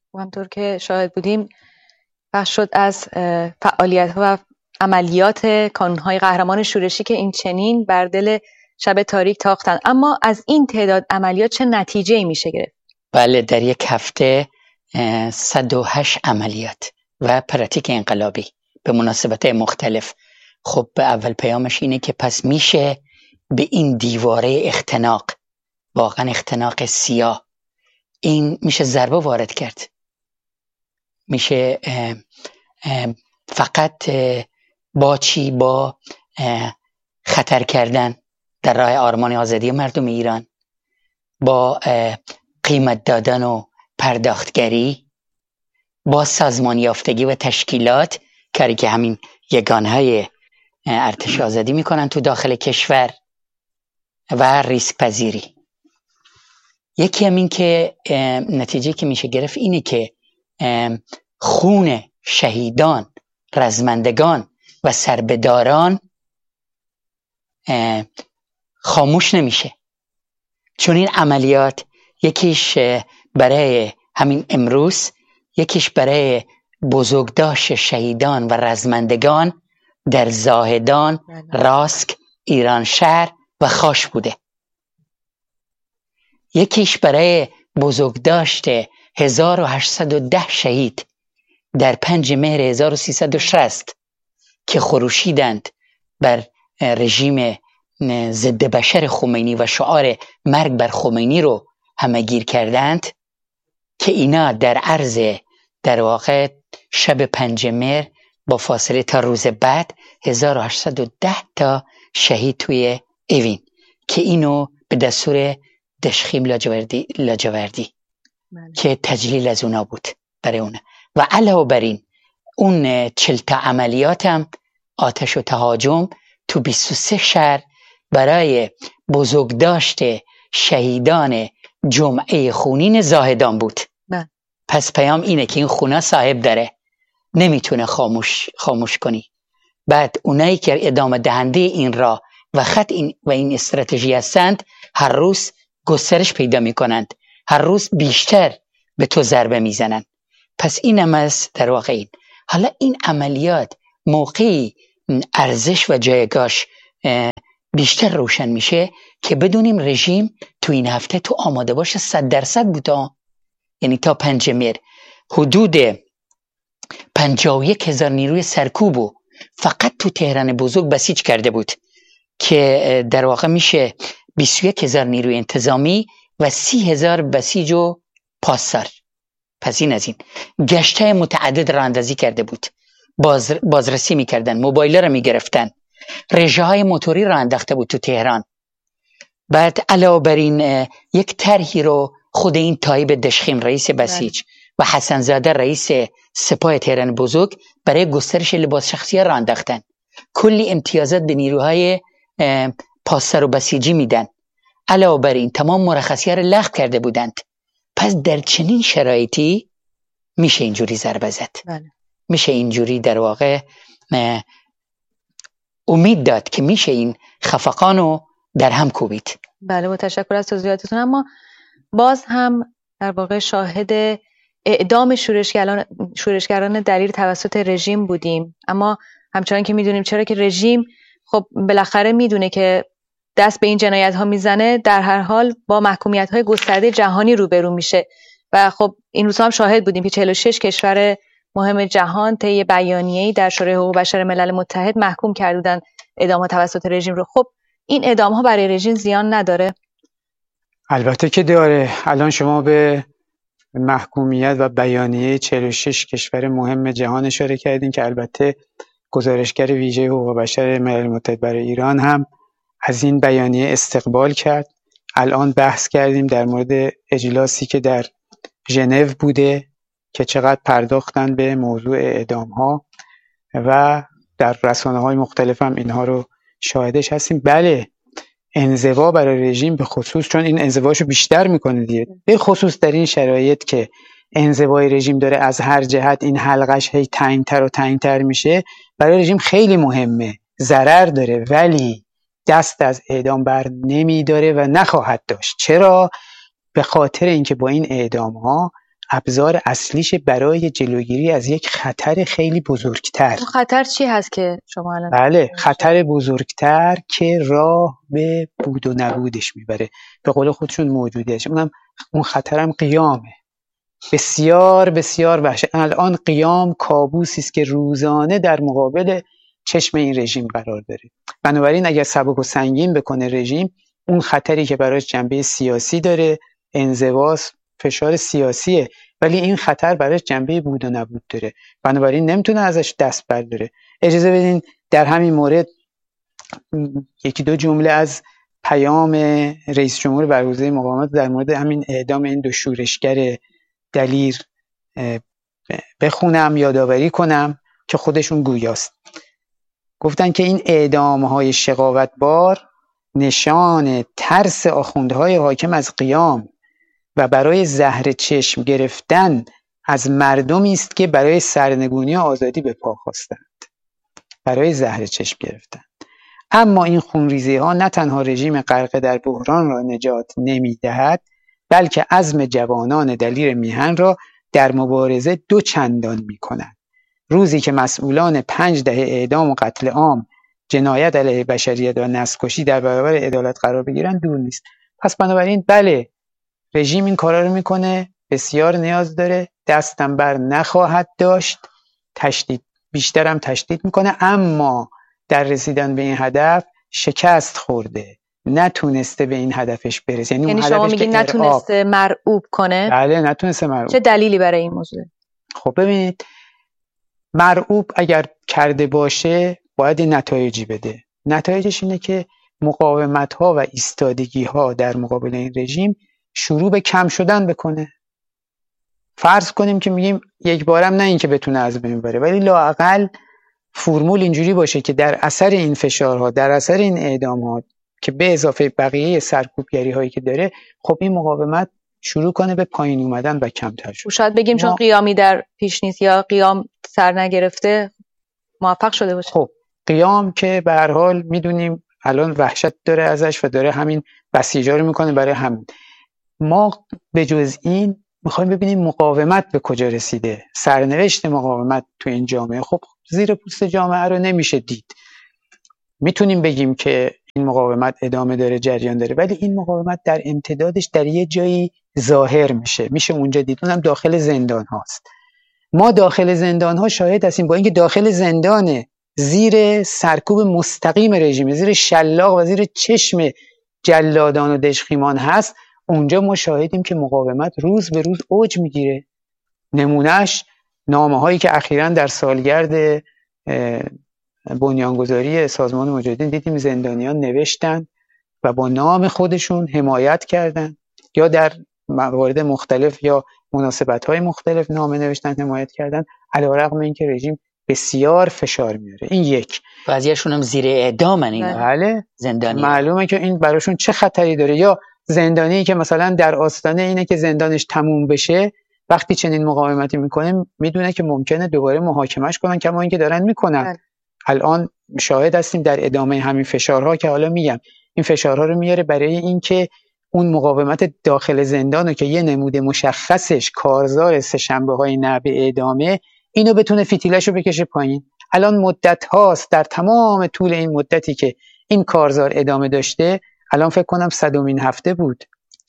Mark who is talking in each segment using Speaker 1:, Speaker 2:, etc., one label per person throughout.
Speaker 1: و همطور که شاهد بودیم بخش شد از فعالیت و عملیات کانونهای قهرمان شورشی که این چنین بر دل شب تاریک تاختند. اما از این تعداد عملیات چه نتیجه‌ای میشه گرفت؟
Speaker 2: بله، در یک هفته 108 عملیات و پراتیک انقلابی به مناسبت مختلف. خب به اول پیامش اینه که پس میشه به این دیواره اختناق، واقعا اختناق سیاه، این میشه ضربه وارد کرد. میشه فقط با خطر کردن در راه آرمان آزادی مردم ایران، با قیمت دادن و پرداختگری، با سازمان یافتگی و تشکیلات، کاری که همین یگانهای ارتش آزادی میکنن تو داخل کشور، و ریسک پذیری. یکی هم این که نتیجه که میشه گرفت اینه که خون شهیدان، رزمندگان و سربداران خاموش نمیشه، چون این عملیات یکیش برای همین امروز، یکیش برای بزرگداشت شهیدان و رزمندگان در زاهدان، راسک، ایران شهر و خاش بوده. یکیش برای بزرگداشت 1810 شهید در 5 مهر 1360 که خروشیدند بر رژیم ضد بشر خمینی و شعار مرگ بر خمینی رو همگیر کردند، که اینا در عرض در واقع شب 5 مهر با فاصله تا روز بعد 1810 تا شهید توی اوین، که اینو به دستور دشخیم لاجوردی که تجلیل از اونا بود برای اونا. و علاوه بر این اون 40 تا عملیات هم آتش و تهاجم تو 23 شهر برای بزرگداشت شهیدان جمعه خونین زاهدان بود. پس پیام اینه که این خونه صاحب داره، نمیتونه خاموش کنی. بعد اونایی که ادامه دهنده این راه و خط این استراتژی هستند، هر روز گسترش پیدا میکنند، هر روز بیشتر به تو ضربه میزنند. پس این هم از در واقع این. حالا این عملیات موقعی ارزش و جایگاهش بیشتر روشن میشه که بدونیم رژیم تو این هفته تو آماده باشه 100% بوده. یعنی تا 5 مهر حدود 51,000 نیروی سرکوبو فقط تو تهران بزرگ بسیج کرده بود، که در واقع میشه 21,000 نیروی انتظامی و 30,000 بسیج و پاسدار. پس این از این. گشته متعدد را اندازی کرده بود، بازرسی میکردن، موبایل را میگرفتن، رژه های موتوری را انداخته بود تو تهران. بعد علاوه بر این یک طرحی رو خود این طایب دشخیم رئیس بسیج و حسن زاده رئیس سپاه تهران بزرگ برای گسترش لباس شخصی را انداختن. کلی امتیازات به نیروهای پاسدار و بسیجی میدن. علاوه بر این تمام مرخصی ها را لغو کرده بودند. پس در چنین شرایطی میشه اینجوری ضربه زد. میشه اینجوری در واقع امید داد که میشه این خفقانو در هم کوبید.
Speaker 1: بله، متشکر از توضیحاتتون. اما باز هم در واقع شاهد اعدام شورشگران دلیر توسط رژیم بودیم. اما همچنان که میدونیم، چرا که رژیم خب بالاخره میدونه که دست به این جنایت ها میزنه، در هر حال با محکومیت های گسترده جهانی روبرو میشه. و خب این روزها هم شاهد بودیم که 46 کشور مهم جهان طی بیانیه‌ای در شورای حقوق بشر ملل متحد محکوم کردن اعدام ها توسط رژیم رو. خب این اعدام ها برای رژیم زیان نداره؟
Speaker 3: البته که داره. الان شما به محکومیت و بیانیه 46 کشور مهم جهان اشاره کردین که البته گزارشگر ویژه حقوق بشر ملل متحد برای ایران هم از این بیانیه استقبال کرد. الان بحث کردیم در مورد اجلاسی که در ژنو بوده که چقدر پرداختن به موضوع اعدام ها و در رسانه های مختلف هم اینها رو شاهدش هستیم. بله، انزوا برای رژیم به خصوص، چون این انزواشو بیشتر میکنه دیگه، به خصوص در این شرایط که انزوای رژیم داره از هر جهت این حلقش هی تنگتر و تنگتر میشه، برای رژیم خیلی مهمه، ضرر داره، ولی دست از اعدام بر نمیداره و نخواهد داشت. چرا؟ به خاطر اینکه با این اعدام ها ابزار اصلیش برای جلوگیری از یک خطر خیلی بزرگتر.
Speaker 1: خطر چی هست که شما الان؟
Speaker 3: بله، خطر بزرگتر که راه به بود و نبودش میبره، به قول خودشون موجودش. اون خطرم قیامه. بسیار بسیار وحشت. الان قیام کابوسی است که روزانه در مقابل چشم این رژیم قرار داره. بنابراین اگر سبک و سنگین بکنه رژیم، اون خطری که براش جنبه سیاسی داره، انزواست، فشار سیاسیه، ولی این خطر براش جنبه بود و نبود داره، بنابراین نمیتونه ازش دست برداره. اجازه بدین در همین مورد یکی دو جمله از پیام رئیس جمهور برگزیده مقاومت در مورد همین اعدام این دو شورشگر دلیر بخونم، یادآوری کنم که خودشون گویاست. گفتن که این اعدام‌های شقاوتبار نشان ترس آخوندهای حاکم از قیام و برای زهر چشم گرفتن از مردمی است که برای سرنگونی و آزادی به پا خواستند. برای زهر چشم گرفتن. اما این خونریزی‌ها نه تنها رژیم غرق در بحران را نجات نمی‌دهد، بلکه عزم جوانان دلیر میهن را در مبارزه دو چندان می‌کند. روزی که مسئولان 5 دهه اعدام و قتل عام، جنایت علیه بشریت و نسل‌کشی در برابر عدالت قرار بگیرند دور نیست. پس بنابراین بله، رژیم این کارا رو میکنه، بسیار نیاز داره، دستم بر نخواهد داشت، بیشترم تشدید میکنه، اما در رسیدن به این هدف شکست خورده، نتونسته به این هدفش برسه.
Speaker 1: یعنی شما میگید نتونسته مرعوب کنه؟
Speaker 3: بله، نتونسته مرعوب.
Speaker 1: چه دلیلی برای این موضوع؟
Speaker 3: خب ببینید، مرعوب اگر کرده باشه باید نتایجی بده. نتایجش اینه که مقاومت‌ها و ایستادگی‌ها در مقابل این رژیم شروع به کم شدن بکنه. فرض کنیم که میگیم یک بارم نه این که بتونه از بین بره، ولی لااقل فرمول اینجوری باشه که در اثر این فشارها، در اثر این اعدامات که به اضافه بقیه سرکوبگری هایی که داره، خب این مقاومت شروع کنه به پایین اومدن و کمتر شد.
Speaker 1: شاید بگیم چون قیامی در پیش نیست یا قیام سر نگرفته موفق شده باشه.
Speaker 3: خب قیام که به هر حال میدونیم الان وحشت داره ازش و داره همین بسیجا رو میکنه. برای همین ما به جز این میخوایم ببینیم مقاومت به کجا رسیده، سرنوشت مقاومت تو این جامعه. خب زیر پوست جامعه رو نمیشه دید. میتونیم بگیم که این مقاومت ادامه داره، جریان داره، ولی این مقاومت در امتدادش در یه جایی ظاهر میشه اونجا دید، اونم داخل زندان هاست. ما داخل زندان ها شاهد هستیم، با اینکه داخل زندان زیر سرکوب مستقیم رژیم، زیر شلاق و زیر چشم جلادان و دژخیمان هست، اونجا ما شاهدیم که مقاومت روز به روز اوج میگیره. نمونهش نامه هایی که اخیراً در سالگرد بنیانگذاری سازمان مجاهدین دیدیم زندانیان نوشتن و با نام خودشون حمایت کردن، یا در موارد مختلف یا مناسبت‌های مختلف نامه نوشتن، حمایت کردن، علیرغم اینکه رژیم بسیار فشار میاره. این یک.
Speaker 2: بعضیاشون هم زیر اعدامن اینا.
Speaker 3: بله،
Speaker 2: زندانی.
Speaker 3: معلومه که این براشون چه خطری داره. یا زندانی که مثلا در آستانه اینه که زندانش تموم بشه، وقتی چنین مقاومتی میکنه میدونه که ممکنه دوباره محاکمش کنن، کما اینکه دارن میکنن. الان شاهد هستیم در ادامه همین فشارها که حالا میگم این فشارها رو میاره برای اینکه اون مقاومت داخل زندانو که یه نمود مشخصش کارزار سه‌شنبه‌های نعب اعدامه، اینو بتونه فتیلشو بکشه پایین. الان مدت هاست، در تمام طول این مدتی که این کارزار ادامه داشته، الان فکر کنم 100مین هفته بود،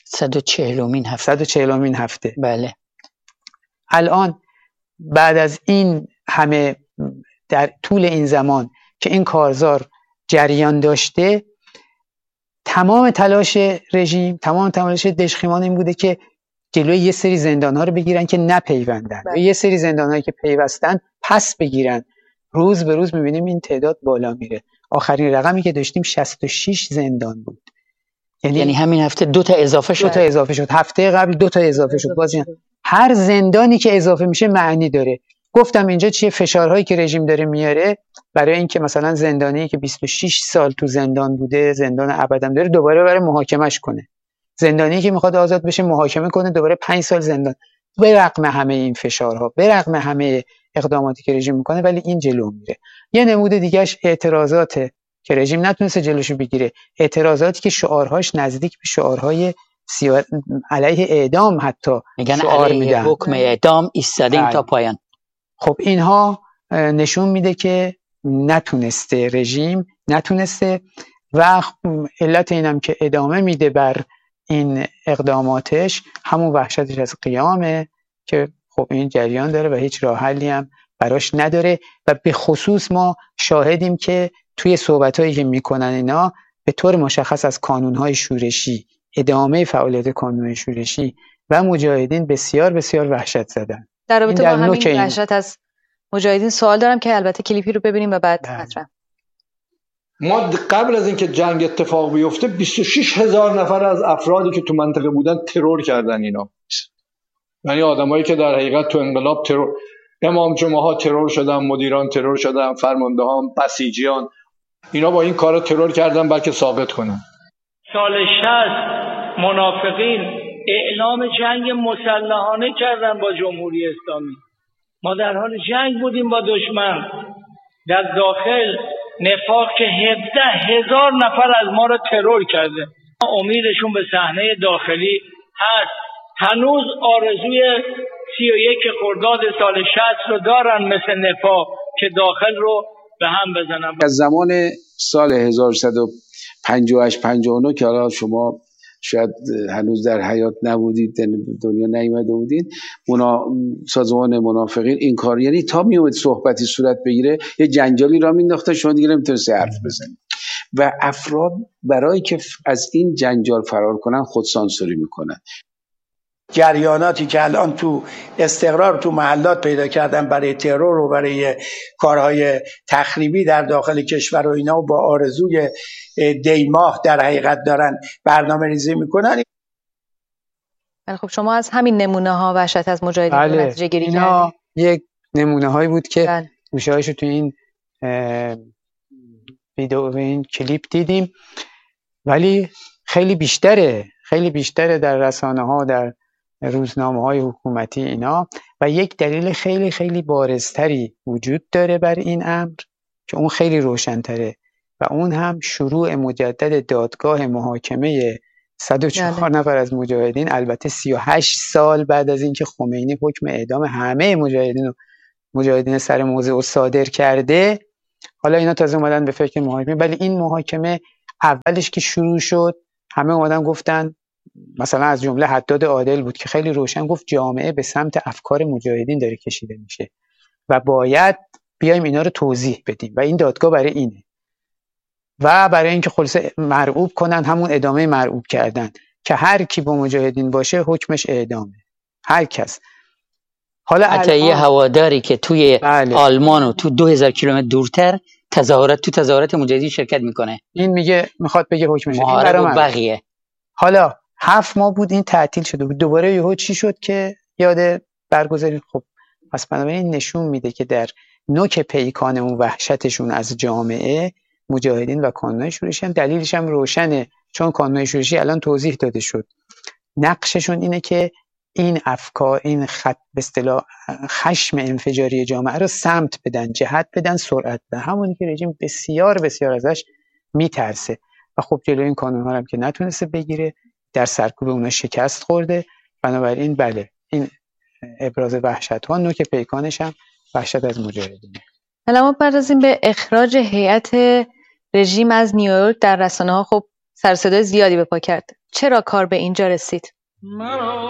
Speaker 3: 140مین هفته.
Speaker 2: بله.
Speaker 3: الان بعد از این همه در طول این زمان که این کارزار جریان داشته، تمام تلاش رژیم، تمام تلاش دژخیمان این بوده که جلوی یه سری زندان‌ها رو بگیرن که نپیوندن، و یه سری زندان‌هایی که پیوستن پس بگیرن. روز به روز می‌بینیم این تعداد بالا میره. آخرین رقمی که داشتیم 66 زندان بود.
Speaker 2: یعنی همین هفته 2 تا اضافه شد.
Speaker 3: هفته قبل 2 تا اضافه شد. باز هر زندانی که اضافه میشه معنی داره. گفتم اینجا چیه؟ فشارهایی که رژیم داره میاره برای اینکه مثلا زندانی که 26 سال تو زندان بوده، زندان ابدم داره، دوباره برای محاکمش کنه. زندانی که میخواد آزاد بشه محاکمه کنه، دوباره 5 سال زندان. به رغم همه این فشارها، به رغم همه اقداماتی که رژیم میکنه، ولی این جلو میره. یه نمود دیگهش اعتراضاته که رژیم نتونسته جلوشو بگیره، اعتراضاتی که شعارهاش نزدیک به شعارهای علیه اعدام حتی
Speaker 2: میگن
Speaker 3: شعار
Speaker 2: علیه
Speaker 3: میدن،
Speaker 2: حکم اعدام ایستادیم تا پایان.
Speaker 3: خب اینها نشون میده که نتونسته، رژیم نتونسته و علت اینم که ادامه میده بر این اقداماتش همون وحشتش از قیامه که خب این جریان داره و هیچ راه حلی هم براش نداره و به خصوص ما شاهدیم که توی صحبتایی که میکنن اینا به طور مشخص از کانونهای شورشی، ادامه فعالیت کانونهای شورشی و مجاهدین بسیار بسیار وحشت زدن.
Speaker 1: در رابطه با همین وحشت از مجاهدین سوال دارم که البته کلیپی رو ببینیم و بعد مطرح.
Speaker 4: ما قبل از اینکه جنگ اتفاق بیفته 26,000 نفر از افرادی که تو منطقه بودن ترور کردن اینا. یعنی آدمایی که در حقیقت تو انقلاب ترور، امام جمعه ها ترور شدن، مدیران ترور شدن، فرماندهان، بسیجیان، اینا با این کارا ترور کردن بلکه ثابت کنن.
Speaker 5: سال 60 منافقین اعلام جنگ مسلحانه کردن با جمهوری اسلامی. ما در حال جنگ بودیم با دشمن. در داخل نفاق که 17,000 نفر از ما را ترور کرده. امیدشون به صحنه داخلی هست. هنوز آرزوی 31 خرداد سال 60 رو دارن مثل نفاق که داخل رو به هم بزنن.
Speaker 6: از زمان سال 1158-59 که حالا شما شاید هنوز در حیات نبودید، دنیا نیامده بودید، سازمان منافقین این کار، یعنی تا میومد صحبتی صورت بگیره یه جنجالی را مینداختن، شما دیگه نمیتونستی حرف بزنید و افراد برای که از این جنجال فرار کنن خود سانسوری میکنن.
Speaker 7: جریاناتی که الان تو استقرار تو محلات پیدا کردن برای ترور و برای کارهای تخریبی در داخل کشور و اینا، با آرزوی دیماه در حقیقت دارن برنامه ریزی میکنن.
Speaker 1: خب شما از همین نمونه ها وحشت از مجاهدین نتیجه گیری کردید. اینا
Speaker 3: یک نمونه هایی بود که گوشه‌هاشو تو این ویدیو و این کلیپ دیدیم، ولی خیلی بیشتره در رسانه ها، در روزنامه های حکومتی اینا. و یک دلیل خیلی خیلی بارزتری وجود داره بر این امر که اون خیلی روشن‌تره و اون هم شروع مجدد دادگاه محاکمه 104 نفر از مجاهدین، البته 38 سال بعد از اینکه خمینی حکم اعدام همه مجاهدین سر موضع صادر کرده. حالا اینا تازه اومدن به فکر محاکمه، ولی این محاکمه اولش که شروع شد همه اومدن گفتن، مثلا از جمله حداد عادل بود که خیلی روشن گفت جامعه به سمت افکار مجاهدین داره کشیده میشه و باید بیایم اینا رو توضیح بدیم و این دادگاه برای اینه. و برای اینکه خلاصه مرعوب کنن، همون ادامه مرعوب کردن که هر کی با مجاهدین باشه حکمش اعدامه، هر کس. حالا
Speaker 2: حتی یه هواداری که توی آلمان و تو 2000 کیلومتر دورتر تظاهرات مجاهدین شرکت میکنه،
Speaker 3: این میخواد بگه حکمش
Speaker 2: محارب و بقیه.
Speaker 3: حالا 7 ماه بود این تعطیل شده بود، دوباره یهو چی شد که یاد برگزاری. خب پس بنابراین نشون میده که در نوک پیکان اون وحشتشون از جامعه، مجاهدین و کانونهای شورشی هم دلیلش هم روشنه، چون کانونهای شورشی الان توضیح داده شد نقششون اینه که این افکار، این خط به اصطلاح خشم انفجاری جامعه رو سمت بدن، جهت بدن، سرعت بدن، همونی که رژیم بسیار بسیار ازش میترسه. و خب جلوی این کانونها هم که نتونسته بگیره، در سرکوب اونا شکست خورده. بنابراین بله، این ابراز وحشت ها نوک پیکانش هم وحشت از مجاهدینه.
Speaker 1: حالا ما پردازیم به اخراج هیئت رژیم از نیویورک. در رسانه ها خب سر صدای زیادی به پا کرد. چرا کار به اینجا رسید؟